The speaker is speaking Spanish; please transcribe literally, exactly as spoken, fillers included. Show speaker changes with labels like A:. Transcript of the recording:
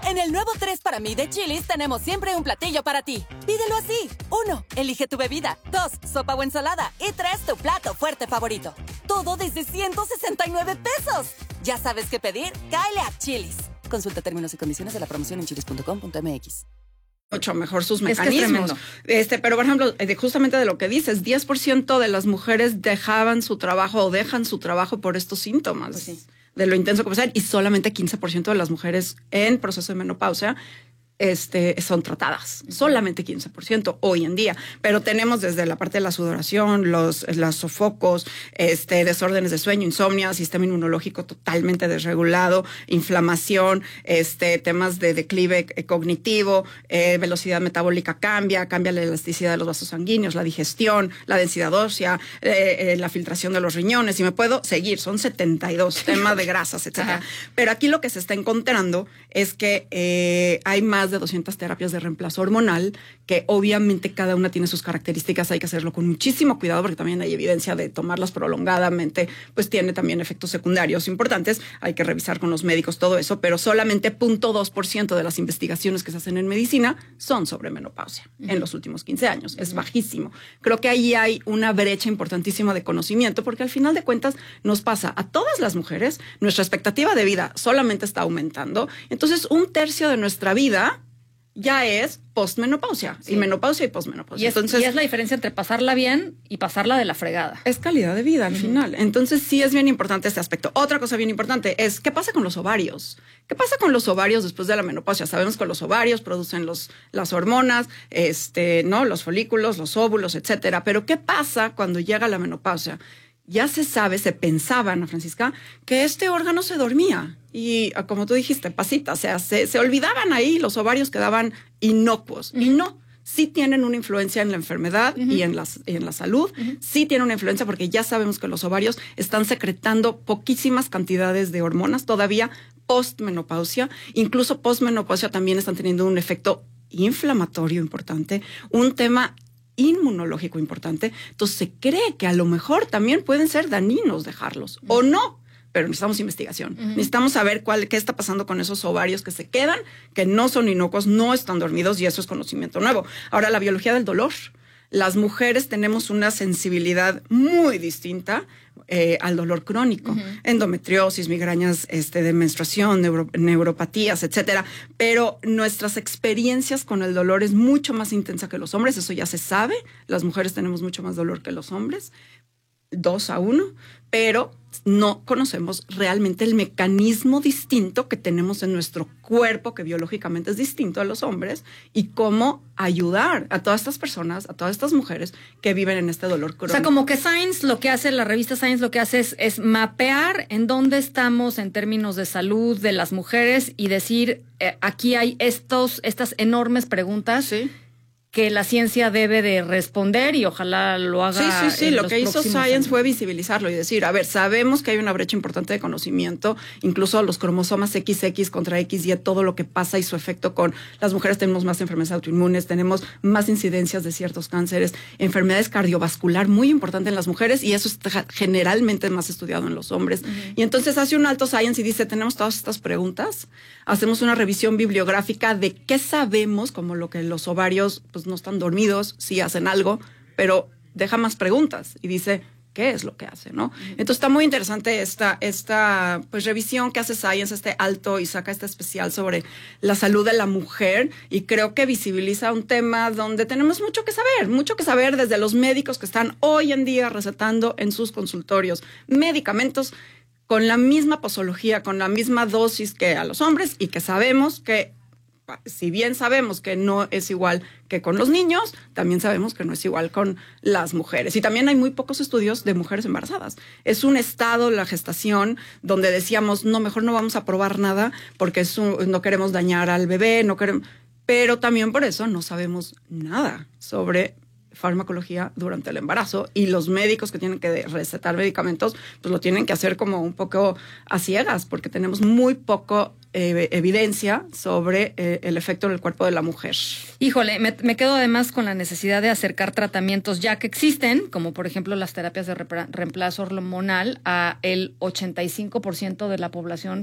A: En el nuevo tres para mí de Chili's tenemos siempre un platillo para ti. Pídelo así. Uno, elige tu bebida. Dos, sopa o ensalada. Y tres, tu plato fuerte favorito. Todo desde ciento sesenta y nueve pesos. ¿Ya sabes qué pedir? Cáele a Chili's. Consulta términos y condiciones de la promoción en chilis punto com punto m x.
B: Mucho mejor sus
C: Es que
B: mecanismos.
C: es
B: este, pero, por ejemplo, de, justamente de lo que dices, diez por ciento de las mujeres dejaban su trabajo o dejan su trabajo por estos síntomas.
C: Pues sí.
B: De lo intenso que puede ser, y solamente quince por ciento de las mujeres en proceso de menopausia este, son tratadas. Uh-huh. Solamente quince por ciento hoy en día. Pero tenemos desde la parte de la sudoración, los, los sofocos, este, desórdenes de sueño, insomnio, sistema inmunológico totalmente desregulado, inflamación, este, temas de declive cognitivo, eh, velocidad metabólica cambia, cambia la elasticidad de los vasos sanguíneos, la digestión, la densidad ósea, eh, eh, la filtración de los riñones, y me puedo seguir, son setenta y dos temas de grasas, etcétera. Ajá. Pero aquí lo que se está encontrando es que eh, hay más de doscientas terapias de reemplazo hormonal, que obviamente cada una tiene sus características, hay que hacerlo con muchísimo cuidado porque también hay evidencia de tomarlas prolongadamente, pues tiene también efectos secundarios importantes, hay que revisar con los médicos todo eso, pero solamente cero punto dos por ciento de las investigaciones que se hacen en medicina son sobre menopausia uh-huh. en los últimos quince años, uh-huh. es bajísimo. Creo que ahí hay una brecha importantísima de conocimiento, porque al final de cuentas nos pasa a todas las mujeres, nuestra expectativa de vida solamente está aumentando, entonces un tercio de nuestra vida ya es postmenopausia, sí. y menopausia y postmenopausia.
C: Y es, Entonces, y es la diferencia entre pasarla bien y pasarla de la fregada.
B: Es calidad de vida al uh-huh. final. Entonces sí es bien importante este aspecto. Otra cosa bien importante es, ¿qué pasa con los ovarios? ¿Qué pasa con los ovarios después de la menopausia? Sabemos que los ovarios producen los, las hormonas, este, ¿no? Los folículos, los óvulos, etcétera. Pero ¿qué pasa cuando llega la menopausia? Ya se sabe, se pensaba, Ana Francisca, que este órgano se dormía. Y como tú dijiste, pasita, o sea, se, se olvidaban ahí, los ovarios quedaban inocuos. Uh-huh. Y no, sí tienen una influencia en la enfermedad uh-huh. y en la, en la salud. Uh-huh. Sí tienen una influencia porque ya sabemos que los ovarios están secretando poquísimas cantidades de hormonas todavía postmenopausia. Incluso postmenopausia también están teniendo un efecto inflamatorio importante, un tema inmunológico importante. Entonces se cree que a lo mejor también pueden ser dañinos dejarlos uh-huh. o no, pero necesitamos investigación. Uh-huh. Necesitamos saber cuál, qué está pasando con esos ovarios que se quedan, que no son inocuos, no están dormidos, y eso es conocimiento nuevo. Ahora, la biología del dolor. Las mujeres tenemos una sensibilidad muy distinta eh, al dolor crónico, uh-huh. endometriosis, migrañas este, de menstruación, neuro, neuropatías, etcétera. Pero nuestras experiencias con el dolor es mucho más intensa que los hombres, eso ya se sabe. Las mujeres tenemos mucho más dolor que los hombres, dos a uno, pero no conocemos realmente el mecanismo distinto que tenemos en nuestro cuerpo, que biológicamente es distinto a los hombres, y cómo ayudar a todas estas personas, a todas estas mujeres que viven en este dolor crónico.
C: O sea, como que Science, lo que hace, la revista Science lo que hace es, es mapear en dónde estamos en términos de salud de las mujeres y decir, eh, aquí hay estos, estas enormes preguntas. Sí. Que la ciencia debe de responder, y ojalá lo haga.
B: Sí, sí, sí.
C: En
B: lo
C: los
B: que hizo Science
C: años.
B: fue visibilizarlo y decir, a ver, sabemos que hay una brecha importante de conocimiento, incluso los cromosomas equis equis contra equis y todo lo que pasa y su efecto con las mujeres. Tenemos más enfermedades autoinmunes, tenemos más incidencias de ciertos cánceres, enfermedades cardiovascular muy importante en las mujeres, y eso está generalmente más estudiado en los hombres. Uh-huh. Y entonces hace un alto Science y dice, tenemos todas estas preguntas, hacemos una revisión bibliográfica de qué sabemos, como lo que los ovarios pues no están dormidos, sí hacen algo, pero deja más preguntas y dice, ¿qué es lo que hace, no? Entonces está muy interesante esta, esta pues revisión que hace Science, este alto, y saca este especial sobre la salud de la mujer, y creo que visibiliza un tema donde tenemos mucho que saber, mucho que saber desde los médicos que están hoy en día recetando en sus consultorios medicamentos con la misma posología, con la misma dosis que a los hombres, y que sabemos que si bien sabemos que no es igual que con los niños, también sabemos que no es igual con las mujeres. Y también hay muy pocos estudios de mujeres embarazadas. Es un estado, la gestación, donde decíamos, no, mejor no vamos a probar nada porque es un, no queremos dañar al bebé, no queremos... Pero también por eso no sabemos nada sobre farmacología durante el embarazo, y los médicos que tienen que recetar medicamentos pues lo tienen que hacer como un poco a ciegas, porque tenemos muy poco eh, evidencia sobre eh, el efecto en el cuerpo de la mujer.
C: Híjole, me, me quedo además con la necesidad de acercar tratamientos ya que existen, como por ejemplo las terapias de repra- reemplazo hormonal a el ochenta y cinco por ciento de la población